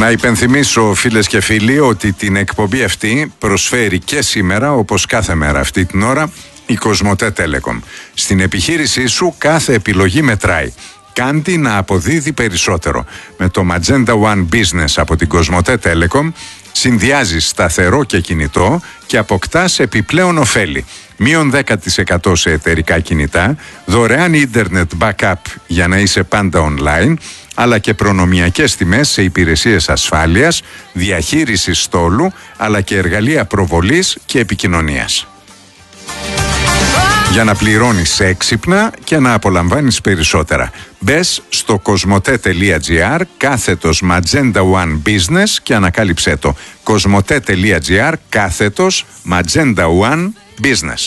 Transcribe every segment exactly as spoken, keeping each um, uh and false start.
Να υπενθυμίσω, φίλες και φίλοι, ότι την εκπομπή αυτή προσφέρει και σήμερα, όπως κάθε μέρα αυτή την ώρα, η Κοσμοτέ Telecom. Στην επιχείρησή σου κάθε επιλογή μετράει. Κάντη να αποδίδει περισσότερο. Με το Magenta One Business από την Κοσμοτέ Telecom συνδυάζεις σταθερό και κινητό και αποκτάς επιπλέον ωφέλη. Μείον δέκα τοις εκατό σε εταιρικά κινητά, δωρεάν ίντερνετ backup για να είσαι πάντα online, αλλά και προνομιακές τιμές σε υπηρεσίες ασφάλειας, διαχείρισης στόλου, αλλά και εργαλεία προβολής και επικοινωνίας. Για να πληρώνεις έξυπνα και να απολαμβάνεις περισσότερα. Μπες στο κοσμοτέ.gr κάθετος Magenta One Business και ανακάλυψέ το. κοσμοτέ.gr κάθετος Magenta One Business.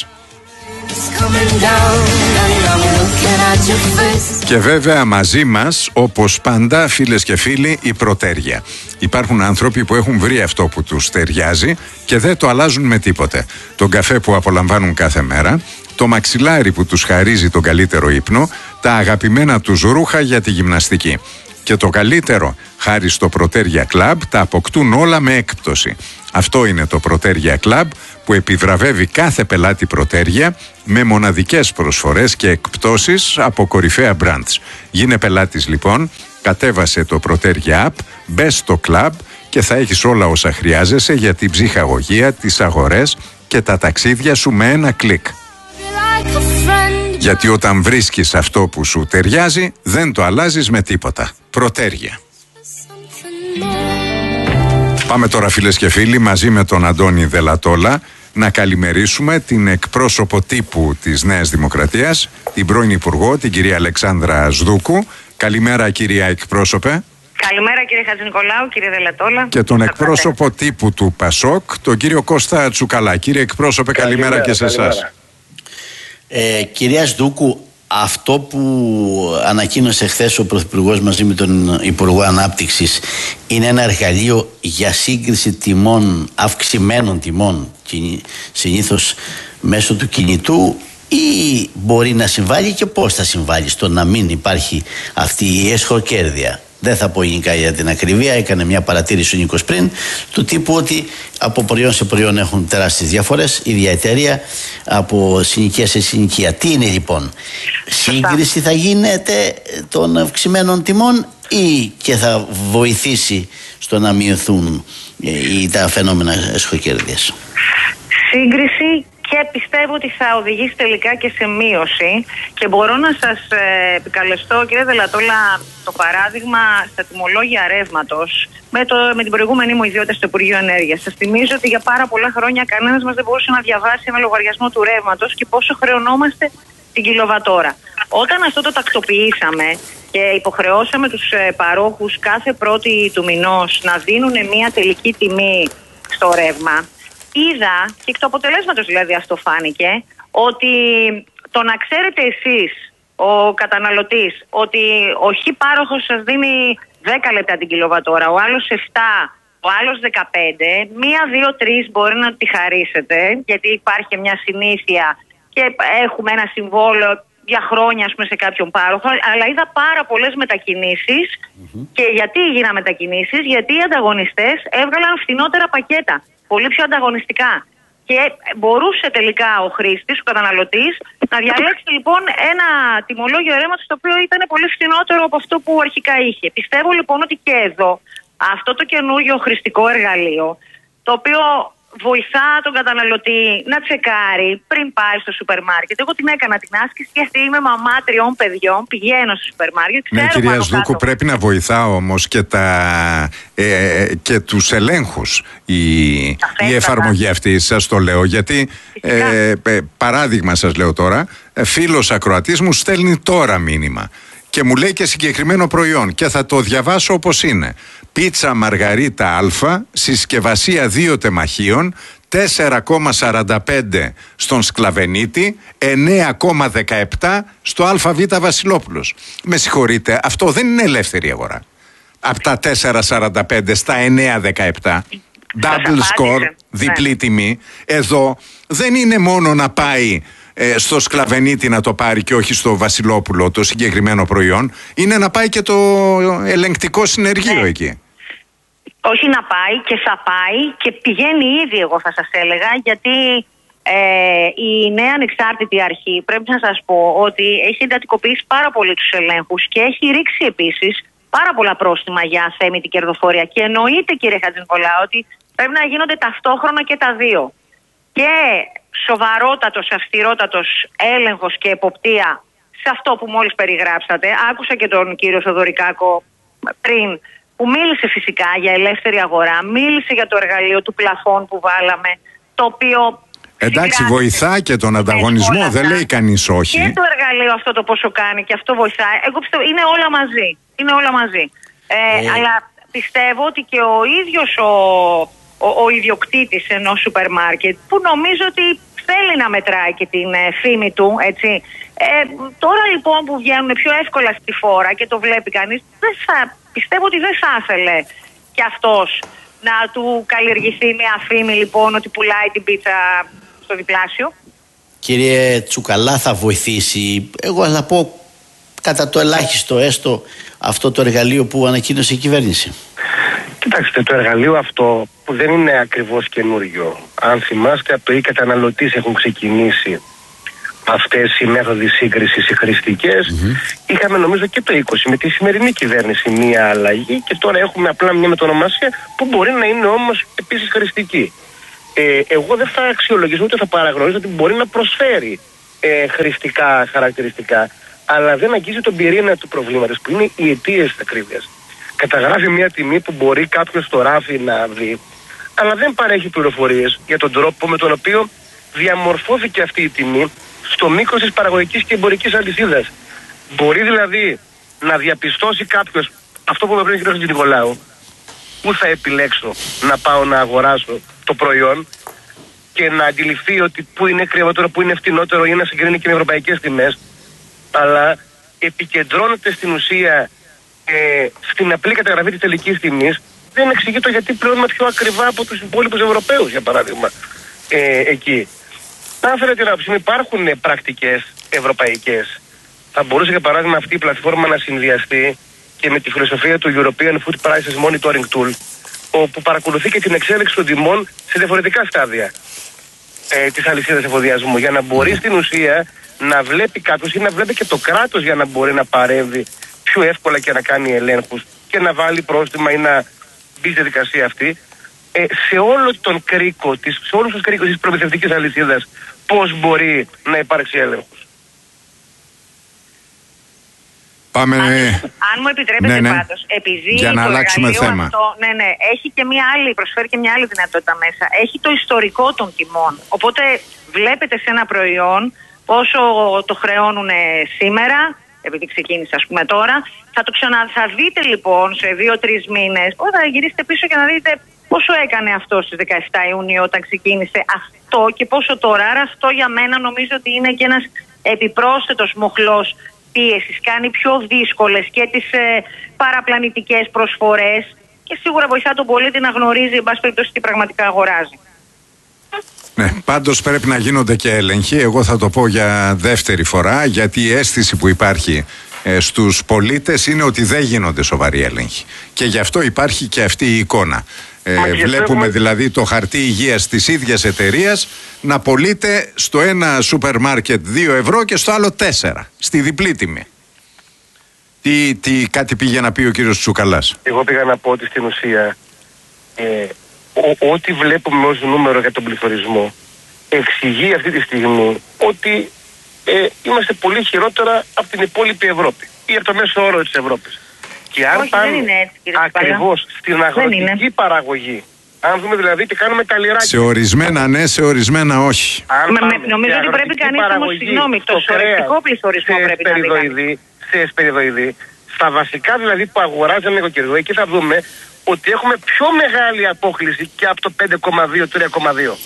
Και βέβαια μαζί μας, όπως πάντα, φίλες και φίλοι, η προτέρια. Υπάρχουν άνθρωποι που έχουν βρει αυτό που τους ταιριάζει και δεν το αλλάζουν με τίποτε. Τον καφέ που απολαμβάνουν κάθε μέρα, το μαξιλάρι που τους χαρίζει τον καλύτερο ύπνο, τα αγαπημένα τους ρούχα για τη γυμναστική. Και το καλύτερο, χάρη στο Προτέρια Club, τα αποκτούν όλα με έκπτωση. Αυτό είναι το Προτέρια Club που επιβραβεύει κάθε πελάτη Προτέρια με μοναδικές προσφορές και εκπτώσεις από κορυφαία brands. Γίνε πελάτης λοιπόν, κατέβασε το Προτέρια App, μπες στο Club και θα έχεις όλα όσα χρειάζεσαι για την ψυχαγωγία, τις αγορές και τα ταξίδια σου με ένα κλικ. Γιατί όταν βρίσκεις αυτό που σου ταιριάζει, δεν το αλλάζεις με τίποτα. Προτέρια. Πάμε τώρα, φίλες και φίλοι, μαζί με τον Αντώνη Δελατόλα να καλημερίσουμε την εκπρόσωπο τύπου της Νέας Δημοκρατίας, την πρώην Υπουργό, την κυρία Αλεξάνδρα Σδούκου. Καλημέρα, κυρία εκπρόσωπε. Καλημέρα, κύριε Χατζηνικολάου, κύριε Δελατόλα. Και τον εκπρόσωπο τύπου του ΠΑΣΟΚ, τον κύριο Κώστα Τσουκαλά. Κύριε εκπρόσωπε, καλημέρα, καλημέρα και σε εσάς. Ε, κυρία Σδούκου, αυτό που ανακοίνωσε χθες ο Πρωθυπουργός μαζί με τον Υπουργό Ανάπτυξης είναι ένα εργαλείο για σύγκριση τιμών, αυξημένων τιμών, συνήθως μέσω του κινητού, ή μπορεί να συμβάλλει και πώς θα συμβάλλει στο να μην υπάρχει αυτή η εσχοκέρδεια? Δεν θα πω γενικά για την ακριβία, έκανε μια παρατήρηση ο Νίκος πριν, του τύπου ότι από προϊόν σε προϊόν έχουν τεράστιες διαφορές, ίδια εταιρεία, από συνοικία σε συνοικία. Τι είναι λοιπόν, σύγκριση θα γίνεται των αυξημένων τιμών ή και θα βοηθήσει στο να μειωθούν ε, τα φαινόμενα εσχοκέρδειας? Σύγκριση, και πιστεύω ότι θα οδηγήσει τελικά και σε μείωση. Και μπορώ να σας ε, επικαλεστώ, κύριε Δελατόλα, το παράδειγμα στα τιμολόγια ρεύματος με, με την προηγούμενη μου ιδιότητα στο Υπουργείο Ενέργειας. Σας θυμίζω ότι για πάρα πολλά χρόνια κανένας μας δεν μπορούσε να διαβάσει ένα λογαριασμό του ρεύματος και πόσο χρεωνόμαστε την κιλοβατόρα. Όταν αυτό το τακτοποιήσαμε και υποχρεώσαμε τους ε, παρόχους κάθε πρώτη του μηνός να δίνουν μια τελική τιμή στο ρεύμα, είδα, και εκ του αποτελέσματος δηλαδή αυτό φάνηκε, ότι το να ξέρετε εσείς, ο καταναλωτής, ότι ο χ πάροχος σας δίνει δέκα λεπτά την κιλοβατόρα, ο άλλος επτά, ο άλλος δεκαπέντε, μία, δύο, τρεις μπορεί να τη χαρίσετε, γιατί υπάρχει μια συνήθεια και έχουμε ένα συμβόλαιο για χρόνια, ας πούμε, σε κάποιον πάροχο, αλλά είδα πάρα πολλές μετακινήσεις. Mm-hmm. Και γιατί έγιναν μετακινήσεις? Γιατί οι ανταγωνιστές έβγαλαν φθηνότερα πακέτα, πολύ πιο ανταγωνιστικά. Και μπορούσε τελικά ο χρήστης, ο καταναλωτής, να διαλέξει λοιπόν ένα τιμολόγιο ρεύματος το οποίο ήταν πολύ φθηνότερο από αυτό που αρχικά είχε. Πιστεύω λοιπόν ότι και εδώ αυτό το καινούργιο χρηστικό εργαλείο, το οποίο βοηθά τον καταναλωτή να τσεκάρει πριν πάει στο σούπερ μάρκετ. Εγώ την έκανα την άσκηση, γιατί είμαι μαμά τριών παιδιών, πηγαίνω στο σούπερ μάρκετ. Ναι, κυρία Σδούκου, πρέπει να βοηθά όμως και, τα, ε, και τους ελέγχους η, η εφαρμογή αυτή, σας το λέω, γιατί ε, ε, παράδειγμα σας λέω τώρα, φίλος ακροατής μου στέλνει τώρα μήνυμα και μου λέει και συγκεκριμένο προϊόν και θα το διαβάσω όπως είναι. Πίτσα Μαργαρίτα Α, συσκευασία δύο τεμαχίων, τέσσερα κόμμα σαράντα πέντε στον Σκλαβενίτη, εννέα κόμμα δεκαεπτά στο ΑΒ Βασιλόπουλος. Με συγχωρείτε, αυτό δεν είναι ελεύθερη αγορά. Από τα τέσσερα κόμμα σαράντα πέντε στα εννέα δεκαεπτά, double score, διπλή τιμή. Εδώ δεν είναι μόνο να πάει ε, στο Σκλαβενίτη να το πάρει και όχι στο Βασιλόπουλο το συγκεκριμένο προϊόν, είναι να πάει και το ελεγκτικό συνεργείο, ναι, εκεί. Όχι να πάει και θα πάει και πηγαίνει ήδη, εγώ θα σας έλεγα, γιατί ε, η νέα ανεξάρτητη αρχή, πρέπει να σας πω ότι έχει εντατικοποιήσει πάρα πολύ τους ελέγχους και έχει ρίξει επίσης πάρα πολλά πρόστιμα για αθέμητη κερδοφορία. Και εννοείται, κύριε Χατζηνικολάου, ότι πρέπει να γίνονται ταυτόχρονα και τα δύο. Και σοβαρότατος, αυστηρότατος έλεγχος και εποπτεία σε αυτό που μόλις περιγράψατε. Άκουσα και τον κύριο Θοδωρικάκο πριν, που μίλησε φυσικά για ελεύθερη αγορά, μίλησε για το εργαλείο του πλαφών που βάλαμε, το οποίο... Εντάξει, βοηθά και τον ανταγωνισμό, δεν λέει κανείς όχι. Και το εργαλείο αυτό το πόσο κάνει και αυτό βοηθάει. Εγώ πιστεύω είναι όλα μαζί. Είναι όλα μαζί. Ε, ε. Αλλά πιστεύω ότι και ο ίδιος ο, ο, ο ιδιοκτήτης ενός σούπερ μάρκετ, που νομίζω ότι θέλει να μετράει και την ε, φήμη του, έτσι. Ε, τώρα λοιπόν που βγαίνουν πιο εύκολα στη φόρα και το βλέπει κανείς, δεν θα, πιστεύω ότι δεν θα ήθελε κι αυτός να του καλλιεργηθεί μια φήμη, λοιπόν, ότι πουλάει την πίτσα στο διπλάσιο. Κύριε Τσουκαλά, θα βοηθήσει, εγώ θα πω κατά το ελάχιστο έστω, αυτό το εργαλείο που ανακοίνωσε η κυβέρνηση? Κοιτάξτε, το εργαλείο αυτό που δεν είναι ακριβώς καινούριο. Αν θυμάστε, από το e-καταναλωτής έχουν ξεκινήσει αυτές οι μέθοδοι σύγκρισης οι χρηστικές. Mm-hmm. Είχαμε νομίζω και το είκοσι με τη σημερινή κυβέρνηση μία αλλαγή και τώρα έχουμε απλά μια μετονομασία που μπορεί να είναι όμως επίσης χρηστική. Ε, εγώ δεν θα αξιολογήσω ούτε θα παραγνωρίζω ότι μπορεί να προσφέρει ε, χρηστικά χαρακτηριστικά, αλλά δεν αγγίζει τον πυρήνα του προβλήματος που είναι οι αιτίες της ακρίβειας. Καταγράφει μια τιμή που μπορεί κάποιος στο ράφι να δει, αλλά δεν παρέχει πληροφορίες για τον τρόπο με τον οποίο διαμορφώθηκε αυτή η τιμή στο μήκος της παραγωγικής και εμπορικής αλυσίδας. Μπορεί δηλαδή να διαπιστώσει κάποιος αυτό που με πριν ο κ. Χατζηνικολάου, πού θα επιλέξω να πάω να αγοράσω το προϊόν και να αντιληφθεί ότι πού είναι ακριβότερο, πού είναι φτηνότερο ή να συγκρίνει και με ευρωπαϊκές τιμές, αλλά επικεντρώνεται στην ουσία ε, στην απλή καταγραφή της τελικής τιμής. Δεν εξηγεί το γιατί πληρώνουμε πιο ακριβά από τους υπόλοιπους Ευρωπαίους, για παράδειγμα, ε, εκεί. Αν θέλετε την άποψη μου, υπάρχουν πρακτικές ευρωπαϊκές. Θα μπορούσε για παράδειγμα αυτή η πλατφόρμα να συνδυαστεί και με τη φιλοσοφία του European Food Prices Monitoring Tool, όπου παρακολουθεί και την εξέλιξη των τιμών σε διαφορετικά στάδια ε, της αλυσίδας εφοδιασμού, για να μπορεί στην ουσία να βλέπει κάποιος ή να βλέπει και το κράτος για να μπορεί να παρέμβει πιο εύκολα και να κάνει ελέγχους και να βάλει πρόστιμα ή να μπει στη διαδικασία αυτή. Ε, σε όλο τον κρίκο, της, σε όλους τους κρίκους της προμηθευτικής αλυσίδας, πώς μπορεί να υπάρξει έλεγχος. Πάμε... Αν, αν μου επιτρέπετε, ναι, ναι. πάντως, επειδή για να το αλλάξουμε θέμα. Αυτό, ναι, ναι, έχει και μια άλλη, προσφέρει και μια άλλη δυνατότητα μέσα. Έχει το ιστορικό των τιμών. Οπότε βλέπετε σε ένα προϊόν πόσο το χρεώνουν σήμερα, επειδή ξεκίνησε ας πούμε τώρα. Θα το ξανα, θα δείτε λοιπόν σε δύο-τρεις μήνες, όταν γυρίσετε πίσω και να δείτε πόσο έκανε αυτό στις δεκαεφτά Ιουνίου όταν ξεκίνησε αυτό και πόσο τώρα. Άρα αυτό για μένα νομίζω ότι είναι και ένας επιπρόσθετος μοχλός πίεσης. Κάνει πιο δύσκολες και τις ε, παραπλανητικές προσφορές και σίγουρα βοηθά τον πολίτη να γνωρίζει, εν πάση περιπτώσει, τι πραγματικά αγοράζει. Ναι, πάντως πρέπει να γίνονται και έλεγχοι. Εγώ θα το πω για δεύτερη φορά, γιατί η αίσθηση που υπάρχει ε, στους πολίτες είναι ότι δεν γίνονται σοβαροί έλεγχοι. Και γι' αυτό υπάρχει και αυτή η εικόνα. Ε, βλέπουμε δηλαδή το χαρτί υγείας της ίδιας εταιρείας να πωλείται στο ένα σούπερ μάρκετ δύο ευρώ και στο άλλο τέσσερα, στη διπλή τιμή. Τι, τι, κάτι πήγε να πει ο κύριος Τσουκαλάς. Εγώ πήγα να πω ότι στην ουσία ε, ό,τι βλέπουμε ως νούμερο για τον πληθωρισμό εξηγεί αυτή τη στιγμή ότι ε, είμαστε πολύ χειρότερα από την υπόλοιπη Ευρώπη ή από το μέσο όρο της Ευρώπης. Και αν Όχι, πάμε ακριβώς στην αγροτική παραγωγή, αν δούμε δηλαδή τι κάνουμε τα λιράκια. Σε ορισμένα ναι, σε ορισμένα όχι. Αν με, με, νομίζω ότι πρέπει κανείς όμως, συγγνώμη, το σωρευτικό πληθωρισμό πρέπει να δει. Σε εσπεριδοειδή, στα βασικά δηλαδή που αγοράζαμε νοικοκυριό, εκεί θα δούμε ότι έχουμε πιο μεγάλη απόκληση και από το πέντε κόμμα δύο με τρία κόμμα δύο.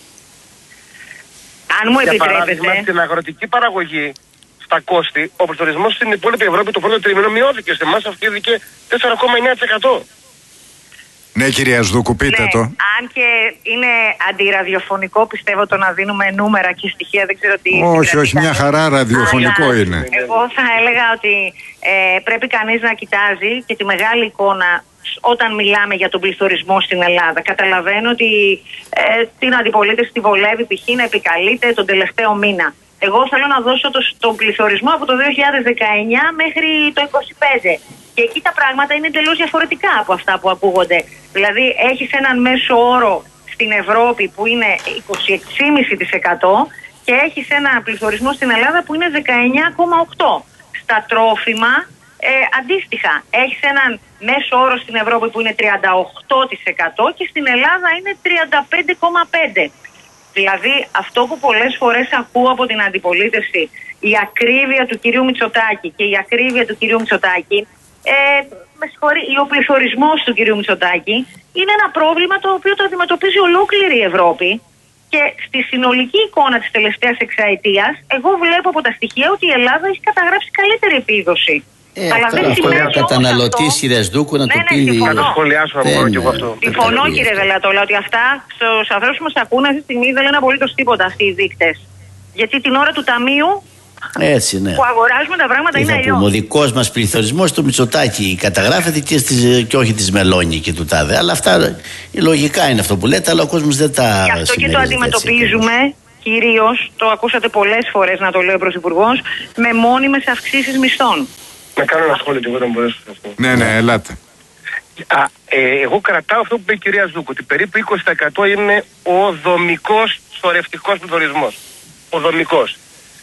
Αν μου επιτρέπετε. Για παράδειγμα, στην αγροτική παραγωγή, στα κόστη, ο πληθωρισμός στην υπόλοιπη Ευρώπη το πρώτο τρίμηνο μειώθηκε. Σε εμάς αυξήθηκε τέσσερα κόμμα εννιά τοις εκατό. Ναι, κυρία Σδούκου, πείτε ναι, το. Αν και είναι αντιραδιοφωνικό, πιστεύω, το να δίνουμε νούμερα και στοιχεία, δεν ξέρω τι. Όχι, όχι, μια χαρά ραδιοφωνικό αλλά, είναι. Εγώ θα έλεγα ότι ε, πρέπει κανείς να κοιτάζει και τη μεγάλη εικόνα όταν μιλάμε για τον πληθωρισμό στην Ελλάδα. Καταλαβαίνω ότι ε, την αντιπολίτευση τη βολεύει π.χ. να επικαλείται τον τελευταίο μήνα. Εγώ θέλω να δώσω το, τον πληθωρισμό από το δύο χιλιάδες δεκαεννιά μέχρι το είκοσι πέντε. Και εκεί τα πράγματα είναι εντελώς διαφορετικά από αυτά που ακούγονται. Δηλαδή έχεις έναν μέσο όρο στην Ευρώπη που είναι είκοσι έξι κόμμα πέντε τοις εκατό και έχεις έναν πληθωρισμό στην Ελλάδα που είναι δεκαεννιά κόμμα οκτώ τοις εκατό. Στα τρόφιμα ε, αντίστοιχα έχεις έναν μέσο όρο στην Ευρώπη που είναι τριάντα οκτώ τοις εκατό και στην Ελλάδα είναι τριάντα πέντε κόμμα πέντε τοις εκατό. Δηλαδή αυτό που πολλές φορές ακούω από την αντιπολίτευση, η ακρίβεια του κυρίου Μητσοτάκη και η ακρίβεια του κυρίου Μητσοτάκη, ε, με συγχωρεί, ο πληθωρισμός του κυρίου Μητσοτάκη είναι ένα πρόβλημα το οποίο το αντιμετωπίζει ολόκληρη η Ευρώπη και στη συνολική εικόνα της τελευταίας εξαετίας εγώ βλέπω από τα στοιχεία ότι η Ελλάδα έχει καταγράψει καλύτερη επίδοση. Ε, Αλλά δεν σημαίνει ο καταναλωτής, κύριε Σδούκου, να ναι, το ναι, πει. συμφωνώ. Να το σχολιάσω εγώ και εγώ αυτό. Συμφωνώ, κύριε Δελατόλα, ότι αυτά στους ανθρώπους που μας ακούνε αυτή τη στιγμή δεν λένε απολύτως τίποτα αυτοί οι δείκτες. Γιατί την ώρα του ταμείου Έτσι, ναι. που αγοράζουμε τα πράγματα Τι είναι θα αλλιώς. πούμε, ο δικός μας πληθωρισμός στο Μητσοτάκη καταγράφεται και, στις, και όχι της Μελώνη και του Τάδε. Αλλά αυτά λογικά είναι αυτό που λέτε, αλλά ο κόσμος δεν τα Γι' αυτό και το αντιμετωπίζουμε κυρίως, το ακούσατε πολλές φορές να το λέει ο Πρωθυπουργός, με μόνιμες αυξήσεις μισθών. Να κάνω ένα σχόλιο και εγώ να μπορέσω σε αυτό. Ναι, ναι, ελάτε. Α, ε, εγώ κρατάω αυτό που είπε η κυρία Ζούκου, ότι περίπου είκοσι τοις εκατό είναι ο δομικός σωρευτικός πληθωρισμός. Ο δομικός.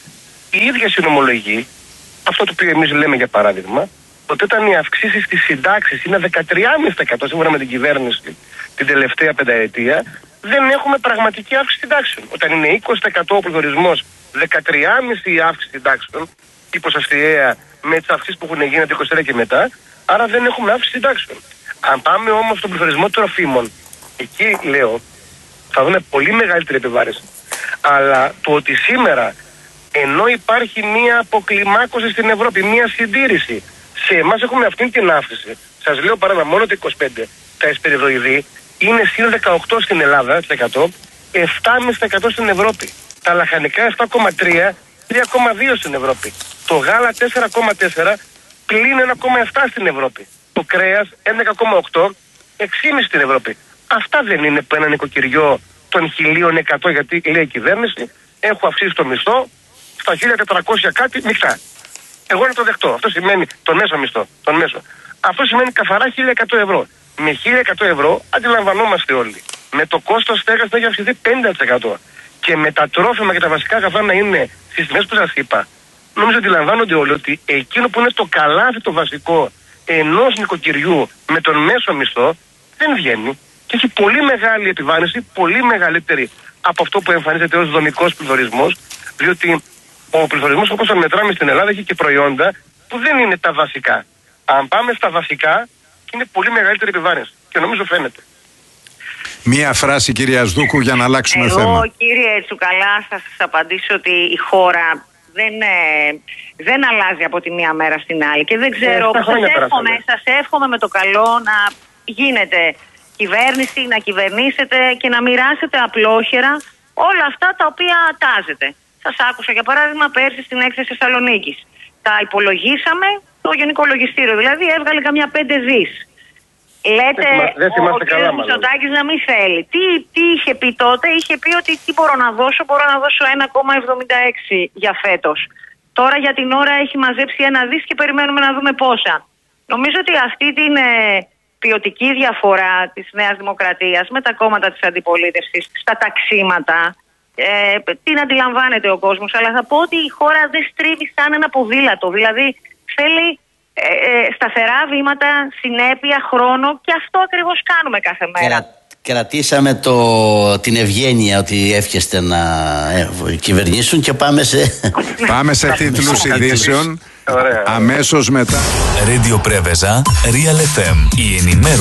Η ίδια συνομολογεί, αυτό το οποίο εμείς λέμε για παράδειγμα, ότι όταν οι αυξήσεις στις συντάξεις είναι δεκατρία κόμμα πέντε τοις εκατό σύμφωνα με την κυβέρνηση την τελευταία πενταετία, δεν έχουμε πραγματική αύξηση συντάξεων. Όταν είναι είκοσι τοις εκατό ο πληθωρισμός, δεκατρία κόμμα πέντε τοις εκατό η αύξηση συντάξεων, υποσαστιαία με τις αυξήσεις που έχουν γίνει από το είκοσι τρία και μετά, άρα δεν έχουμε αύξηση συντάξεων. Αν πάμε όμως στον πληθωρισμό τροφίμων, εκεί λέω θα δούμε πολύ μεγαλύτερη επιβάρηση. Αλλά το ότι σήμερα, ενώ υπάρχει μία αποκλιμάκωση στην Ευρώπη, μία συντήρηση, σε εμάς έχουμε αυτήν την αύξηση. Σας λέω παράδειγμα, μόνο το είκοσι πέντε τα εσπεριδοειδή είναι συν δεκαοκτώ στην Ελλάδα, επτά κόμμα πέντε τοις εκατό στην Ευρώπη. Τα λαχανικά επτά κόμμα τρία, τρία κόμμα δύο στην Ευρώπη. Το γάλα τέσσερα κόμμα τέσσερα, πλην ένα κόμμα επτά στην Ευρώπη. Το κρέας έντεκα κόμμα οκτώ, έξι κόμμα πέντε στην Ευρώπη. Αυτά δεν είναι που ένα νοικοκυριό των χίλια εκατό, γιατί λέει η κυβέρνηση, έχω αυξήσει το μισθό στα χίλια τετρακόσια κάτι μεικτά. Εγώ να το δεχτώ. Αυτό σημαίνει τον μέσο μισθό. Τον μέσο. Αυτό σημαίνει καθαρά χίλια εκατό ευρώ. Με χίλια εκατό ευρώ αντιλαμβανόμαστε όλοι. Με το κόστος στέγασης να έχει αυξηθεί πενήντα τοις εκατό. Και με τα τρόφιμα και τα βασικά αγαθά να είναι στις τιμές που σας είπα, νομίζω αντιλαμβάνονται όλοι ότι εκείνο που είναι το καλάθι το βασικό ενός νοικοκυριού με τον μέσο μισθό δεν βγαίνει. Και έχει πολύ μεγάλη επιβάρυνση, πολύ μεγαλύτερη από αυτό που εμφανίζεται ως δομικός πληθωρισμός, διότι ο πληθωρισμός όπως τον μετράμε στην Ελλάδα έχει και προϊόντα που δεν είναι τα βασικά. Αν πάμε στα βασικά, είναι πολύ μεγαλύτερη επιβάρυνση. Και νομίζω φαίνεται. Μία φράση, κυρία Σδούκου, για να αλλάξουμε Εγώ, θέμα. Εγώ, κύριε Τσουκαλά, θα σας απαντήσω ότι η χώρα δεν, ε, δεν αλλάζει από τη μία μέρα στην άλλη. Και δεν ξέρω, ε, σας, εύχομαι, σας εύχομαι με το καλό να γίνετε κυβέρνηση, να κυβερνήσετε και να μοιράσετε απλόχερα όλα αυτά τα οποία τάζετε. Σας άκουσα για παράδειγμα πέρσι στην έκθεση Θεσσαλονίκης. Τα υπολογίσαμε το Γενικό Λογιστήριο, δηλαδή έβγαλε καμιά πέντε δις. Λέτε δεν ο κ. Μητσοτάκης να μην θέλει. Τι, τι είχε πει τότε? Είχε πει ότι τι μπορώ να δώσω, μπορώ να δώσω ένα κόμμα εβδομήντα έξι για φέτος. Τώρα για την ώρα έχει μαζέψει ένα δις και περιμένουμε να δούμε πόσα. Νομίζω ότι αυτή την ε, ποιοτική διαφορά της Νέας Δημοκρατίας με τα κόμματα της αντιπολίτευσης στα ταξίματα, ε, την αντιλαμβάνεται ο κόσμος, αλλά θα πω ότι η χώρα δεν στρίβει σαν ένα ποδήλατο. Δηλαδή θέλει ε, ε, σταθερά βήματα, συνέπεια, χρόνο, και αυτό ακριβώς κάνουμε κάθε μέρα. Κρα, κρατήσαμε το, την ευγένεια ότι εύχεστε να ε, κυβερνήσουν και πάμε σε... Πάμε σε τίτλους ειδήσεων αμέσως μετά. Radio Preveza, Real εφ εμ, η ενημέρωση.